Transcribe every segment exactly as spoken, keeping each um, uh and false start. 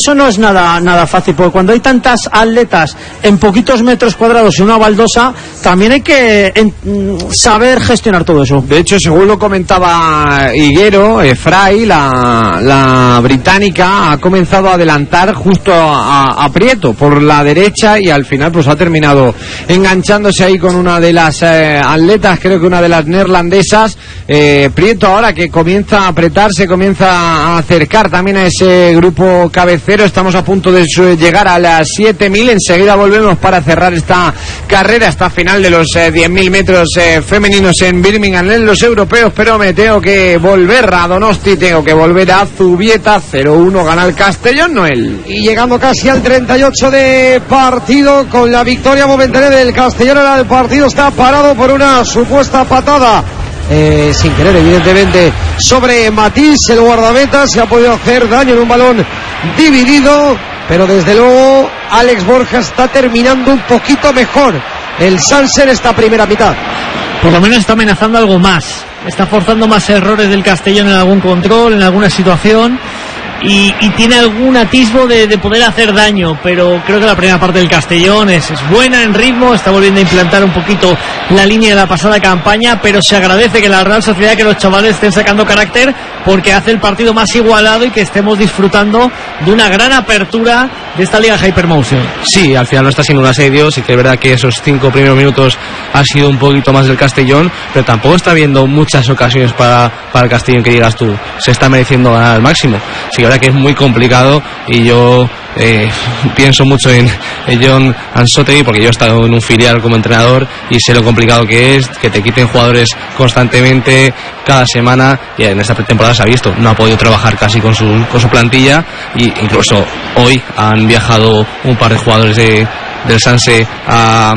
eso no es nada nada fácil, porque cuando hay tantas atletas en poquitos metros cuadrados y una baldosa, también hay que en, saber gestionar todo eso. De hecho, según lo comentaba Higuero, eh, Fray, la, la británica ha comenzado a adelantar justo a, a Prieto por la derecha y al final pues ha terminado enganchándose ahí con una de las eh, atletas, creo que una de las neerlandesas. eh, Prieto ahora que comienza a apretarse, comienza a acercar también a ese grupo cabecero. Estamos a punto de llegar a las siete mil, enseguida volvemos para cerrar esta carrera, esta final de los eh, diez mil metros eh, femeninos en Birmingham en los europeos, pero me tengo que volver a Donosti, tengo que volver a Zubieta. Cero uno gana el Castellón, Noel. Y llegando casi al treinta y ocho de partido, con la victoria momentánea del Castellón, ahora el partido está parado por una supuesta patada Eh, sin querer evidentemente sobre Matís, el guardameta. Se ha podido hacer daño en un balón dividido, pero desde luego Alex Borja está terminando un poquito mejor el Sanse en esta primera mitad. Por lo menos está amenazando algo más, está forzando más errores del Castellón en algún control, en alguna situación, y, y tiene algún atisbo de, de poder hacer daño, pero creo que la primera parte del Castellón es, es buena en ritmo, está volviendo a implantar un poquito la línea de la pasada campaña, pero se agradece que la Real Sociedad, que los chavales estén sacando carácter, porque hace el partido más igualado y que estemos disfrutando de una gran apertura de esta Liga Hypermotion. Sí, al final no está siendo un asedio, sí que es verdad que esos cinco primeros minutos ha sido un poquito más del Castellón, pero tampoco está habiendo muchas ocasiones para, para el Castellón que digas tú, se está mereciendo ganar al máximo. Sí, la verdad que es muy complicado y yo eh, pienso mucho en, en John Ansotegui, porque yo he estado en un filial como entrenador y sé lo complicado que es, que te quiten jugadores constantemente cada semana, y en esta temporada se ha visto, no ha podido trabajar casi con su, con su plantilla, y incluso hoy han viajado un par de jugadores de, del Sanse a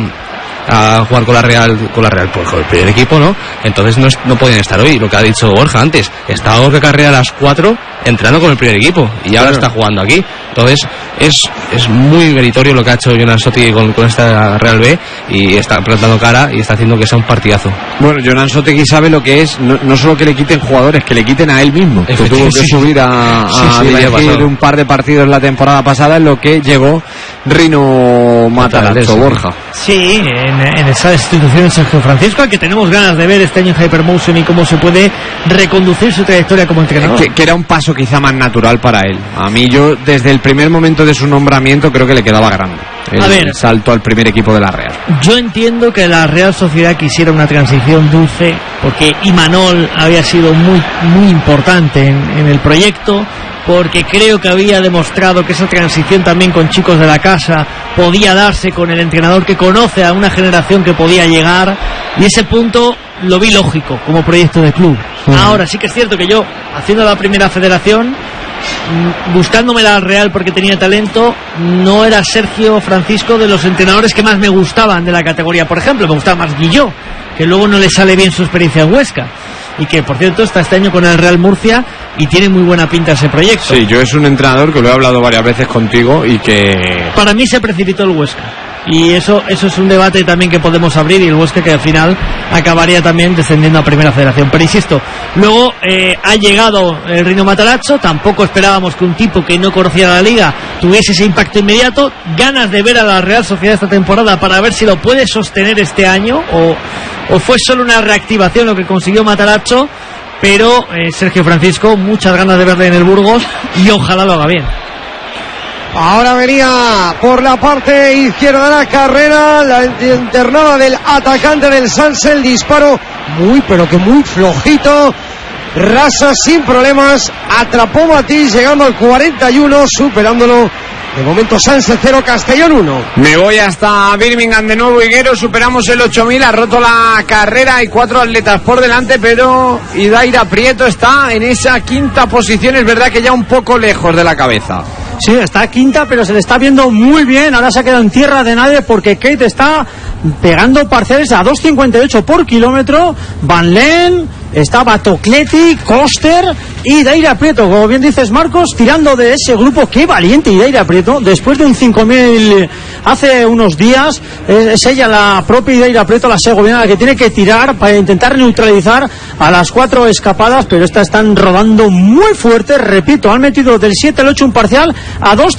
a jugar con la Real, con la Real, pues con el primer equipo, ¿no? Entonces no, no podían estar hoy, lo que ha dicho Borja antes. Estaba Borja Carrera a las cuatro entrenando con el primer equipo y ahora está jugando aquí. Entonces es, es muy meritorio lo que ha hecho Jonan Sotegui con, con esta Real B, y está plantando cara y está haciendo que sea un partidazo. Bueno, Jonan Sotegui sabe lo que es, no, no solo que le quiten jugadores, que le quiten a él mismo, que tuvo que subir a, a sí, sí, dirigir un par de partidos la temporada pasada, en lo que llegó Rino Matarazzo. Borja. Sí, en, en esa institución de Sergio Francisco, al que tenemos ganas de ver este año en Hypermotion y cómo se puede reconducir su trayectoria como entrenador. Que, que era un paso quizá más natural para él. A mí, yo desde el primer momento de su nombramiento creo que le quedaba grande el, a ver, el salto al primer equipo de la Real. Yo entiendo que la Real Sociedad quisiera una transición dulce, porque Imanol había sido muy, muy importante en, en el proyecto, porque creo que había demostrado que esa transición también con chicos de la casa podía darse con el entrenador que conoce a una generación que podía llegar, y ese punto lo vi lógico como proyecto de club. Uh-huh. Ahora sí que es cierto que yo, haciendo la primera federación, buscándome la Real porque tenía talento, no era Sergio Francisco de los entrenadores que más me gustaban de la categoría. Por ejemplo, me gustaba más Guilló, que luego no le sale bien su experiencia en Huesca, y que por cierto está este año con el Real Murcia y tiene muy buena pinta ese proyecto. Sí, yo es un entrenador que lo he hablado varias veces contigo y que... Para mí se precipitó el Huesca, y eso eso es un debate también que podemos abrir, y el Huesca que al final acabaría también descendiendo a Primera Federación. Pero insisto, luego eh, ha llegado el Rino Matarazzo, tampoco esperábamos que un tipo que no conociera la liga tuviese ese impacto inmediato. Ganas de ver a la Real Sociedad esta temporada para ver si lo puede sostener este año, o, o fue solo una reactivación lo que consiguió Matarazzo. Pero eh, Sergio Francisco, muchas ganas de verle en el Burgos, y ojalá lo haga bien. Ahora venía por la parte izquierda de la carrera la internada del atacante del Sanse, el disparo muy pero que muy flojito, rasa sin problemas, atrapó Matís llegando al cuarenta y uno, superándolo. De momento Sanse cero, Castellón uno. Me voy hasta Birmingham de nuevo, Higuero. Superamos el ocho mil, ha roto la carrera. Hay cuatro atletas por delante, pero Idaira Prieto está en esa quinta posición. Es verdad que ya un poco lejos de la cabeza. Sí, está quinta, pero se le está viendo muy bien. Ahora se ha quedado en tierra de nadie, porque Kate está pegando parciales a dos cincuenta y ocho por kilómetro. Van Leen, está Batocleti, Koster y Idaira Prieto, como bien dices, Marcos, tirando de ese grupo. Qué valiente Idaira Prieto, después de un cinco mil hace unos días. Es ella, la propia Idaira Prieto, la segoviana, la que tiene que tirar para intentar neutralizar a las cuatro escapadas, pero estas están rodando muy fuerte. Repito, han metido del siete al ocho un parcial a dos